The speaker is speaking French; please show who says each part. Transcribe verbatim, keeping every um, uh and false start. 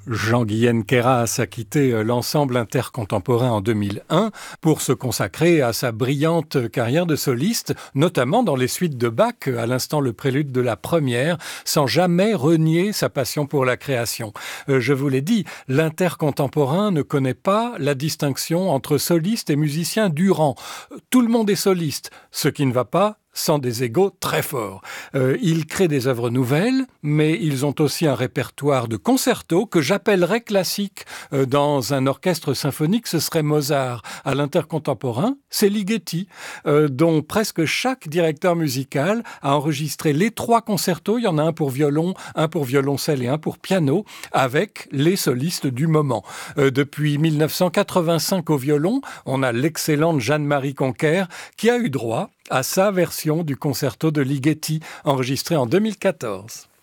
Speaker 1: Jean-Guyen Queyras a quitté l'ensemble intercontemporain en deux mille un pour se consacrer à sa brillante carrière de soliste, notamment dans les suites de Bach, à l'instant le prélude de la première, sans jamais renier sa passion pour la création. Euh, je vous l'ai dit, l'intercontemporain ne connaît pas la distinction entre soliste et musicien du rang. Tout le monde est soliste, ce qui ne va pas sans des égos très forts. Euh, ils créent des œuvres nouvelles, mais ils ont aussi un répertoire de concertos que j'appellerais classique. Euh, dans un orchestre symphonique, ce serait Mozart. À l'intercontemporain, c'est Ligeti, euh, dont presque chaque directeur musical a enregistré les trois concertos. Il y en a un pour violon, un pour violoncelle et un pour piano, avec les solistes du moment. Euh, depuis mille neuf cent quatre-vingt-cinq au violon, on a l'excellente Jeanne-Marie Conquer qui a eu droit à sa version du concerto de Ligeti, enregistré en deux mille quatorze.